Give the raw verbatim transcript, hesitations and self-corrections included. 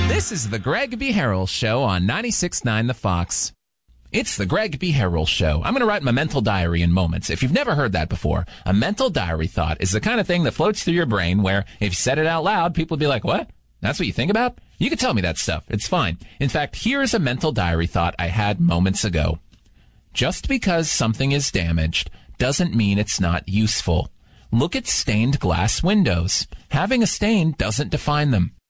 This is the Greg B. Harrell Show on ninety-six point nine The Fox. It's the Greg B. Harrell Show. I'm going to write my mental diary in moments. If you've never heard that before, a mental diary thought is the kind of thing that floats through your brain where if you said it out loud, people would be like, what? That's what you think about? You can tell me that stuff. It's fine. In fact, here's a mental diary thought I had moments ago. Just because something is damaged doesn't mean it's not useful. Look at stained glass windows. Having a stain doesn't define them.